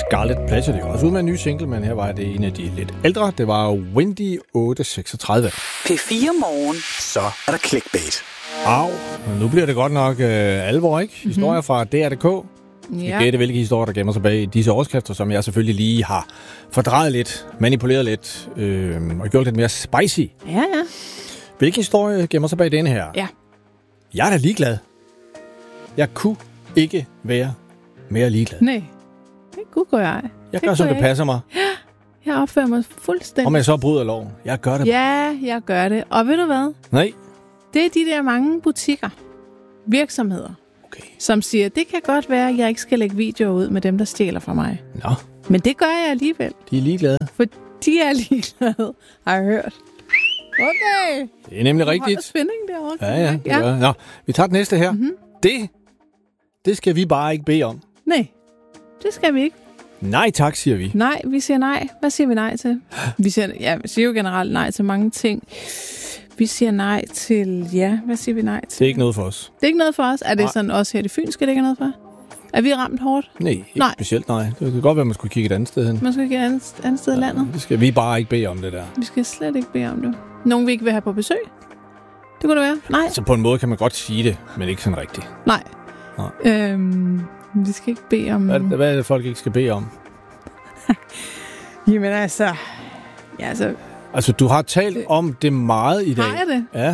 Scarlet Pleasure. Det var også ud med en ny single, men her var det en af de lidt ældre. Det var Windy 836. P4 Morgen. Så er der clickbait. Nu bliver det godt nok alvor, ikke? Historier fra DR.dk. Jeg gætte, hvilke historier, der gemmer sig bag disse overskrifter, som jeg selvfølgelig lige har fordrejet lidt, manipuleret lidt og gjort lidt mere spicy. Ja. Hvilke historie gemmer sig bag denne her? Ja. Jeg er da ligeglad. Jeg kunne ikke være mere ligeglad. Nej, det kunne jeg. Jeg gør, som det passer mig. Jeg opfører mig fuldstændig. Om jeg så bryder loven. Jeg gør det. Ja, jeg gør det. Og ved du hvad? Nej. Det er de der mange butikker, virksomheder, som siger, det kan godt være, at jeg ikke skal lægge videoer ud med dem, der stjæler fra mig. Nå. Men det gør jeg alligevel. De er ligeglade. For de er ligeglade, har jeg hørt. Okay. Det er nemlig rigtigt. Spænding derovre. Ja, det gør. Nå, vi tager det næste her. Det skal vi bare ikke bede om. Nej, det skal vi ikke. Nej tak, siger vi. Nej, vi siger nej. Hvad siger vi nej til? Vi siger jo generelt nej til mange ting. Vi siger nej til... Ja, hvad siger vi nej til? Det er ikke noget for os. Det er ikke noget for os? Er det sådan også her i Fynske, det ikke er noget for? Er vi ramt hårdt? Nej, ikke specielt nej. Det kan godt være, man skulle kigge et andet sted hen. Man skulle kigge et andet sted i landet? Det skal vi bare ikke bede om, det der. Vi skal slet ikke bede om det. Nogen vi ikke vil have på besøg? Det kunne det være. Nej. Så på en måde kan man godt sige det, men ikke sådan rigtigt. Nej. Vi skal ikke bede om... Hvad er det, folk ikke skal bede om? Jamen altså... Ja, altså, du har talt om det meget i dag. Har jeg det? Ja,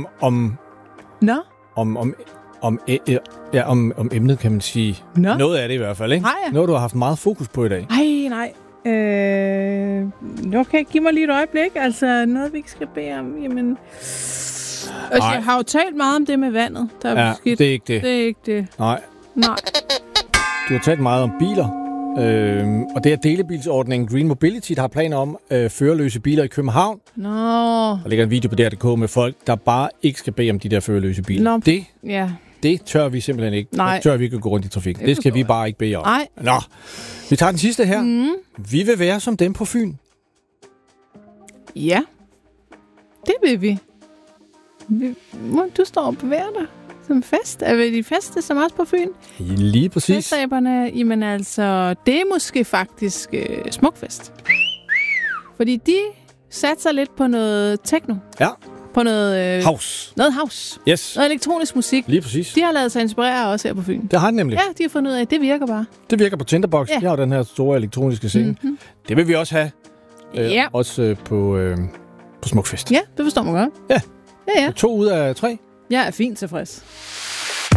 om emnet, kan man sige. Nå. Noget af det i hvert fald, ikke? Har jeg? Noget, du har haft meget fokus på i dag. Nej. Okay, giv mig lige et øjeblik. Altså, noget, vi ikke skal bede om. Jamen... Altså, jeg har jo talt meget om det med vandet, der er beskidt. Det er ikke det. Det er ikke det. Nej. Du har talt meget om biler. Og det er delebilsordningen Green Mobility, der har planer om førerløse biler i København. Nå. Der ligger en video på DR.dk med folk, der bare ikke skal bede om de der førerløse biler. Det tør vi simpelthen ikke. Nej. Det tør vi ikke at gå rundt i trafikken. Det skal vi bare ikke bede om. Nej. Nå, vi tager den sidste her. Vi vil være som dem på Fyn. Ja, det vil vi. Du står og bevæger dig som fest. Er vi de feste som også på Fyn? Lige præcis. Festaberne, jamen altså, det er måske faktisk Smukfest. Fordi de satser lidt på noget techno. Ja. På noget... house. Noget house. Yes. Noget elektronisk musik. Lige præcis. De har lavet sig inspirere også her på Fyn. Det har de nemlig. Ja, de har fundet ud af, at det virker bare. Det virker på Tinderbox. Ja. De har den her store elektroniske scene. Mm-hmm. Det vil vi også have. Også på Smukfest. Ja, det forstår man godt. Ja. 2 ud af 3. Jeg er fint tilfreds.